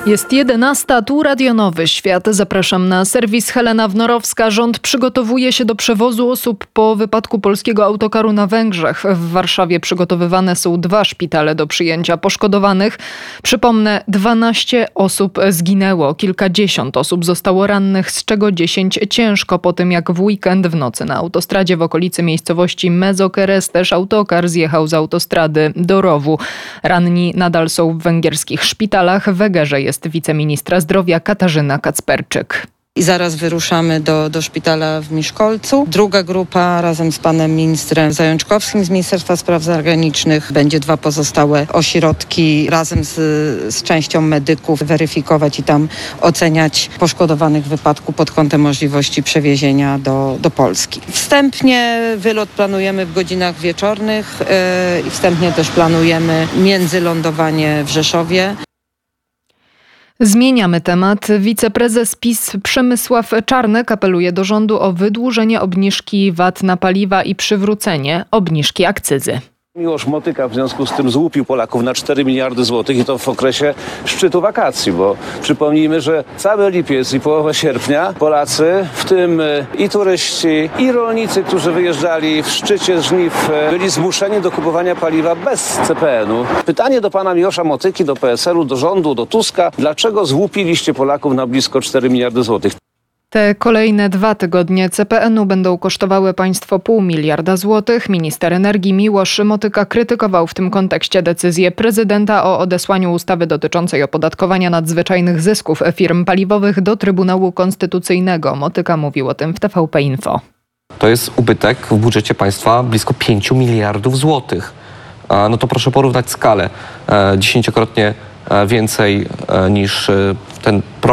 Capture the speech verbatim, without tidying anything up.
Jest jedenasta, tu Radio Nowy Świat. Zapraszam na serwis Helena Wnorowska. Rząd przygotowuje się do przewozu osób po wypadku polskiego autokaru na Węgrzech. W Warszawie przygotowywane są dwa szpitale do przyjęcia poszkodowanych. Przypomnę, dwanaście osób zginęło, kilkadziesiąt osób zostało rannych, z czego dziesięć ciężko po tym, jak w weekend w nocy na autostradzie w okolicy miejscowości Mezokeres też autokar zjechał z autostrady do rowu. Ranni nadal są w węgierskich szpitalach. W Egerze jest wiceministra zdrowia Katarzyna Kacperczyk. I zaraz wyruszamy do, do szpitala w Miszkolcu. Druga grupa razem z panem ministrem Zajączkowskim z Ministerstwa Spraw Zagranicznych będzie dwa pozostałe ośrodki razem z, z częścią medyków weryfikować i tam oceniać poszkodowanych w wypadku pod kątem możliwości przewiezienia do, do Polski. Wstępnie wylot planujemy w godzinach wieczornych yy, i wstępnie też planujemy międzylądowanie w Rzeszowie. Zmieniamy temat. Wiceprezes PiS Przemysław Czarnek apeluje do rządu o wydłużenie obniżki V A T na paliwa i przywrócenie obniżki akcyzy. Miłosz Motyka w związku z tym złupił Polaków na cztery miliardy złotych i to w okresie szczytu wakacji, bo przypomnijmy, że cały lipiec i połowa sierpnia Polacy, w tym i turyści, i rolnicy, którzy wyjeżdżali w szczycie żniw, byli zmuszeni do kupowania paliwa bez C P N u. Pytanie do pana Miłosza Motyki, do P S L u, do rządu, do Tuska. Dlaczego złupiliście Polaków na blisko cztery miliardy złotych? Te kolejne dwa tygodnie C P N u będą kosztowały państwo pół miliarda złotych. Minister energii Miłosz Motyka krytykował w tym kontekście decyzję prezydenta o odesłaniu ustawy dotyczącej opodatkowania nadzwyczajnych zysków firm paliwowych do Trybunału Konstytucyjnego. Motyka mówił o tym w T V P Info. To jest ubytek w budżecie państwa blisko pięciu miliardów złotych. No to proszę porównać skalę. Dziesięciokrotnie więcej niż ten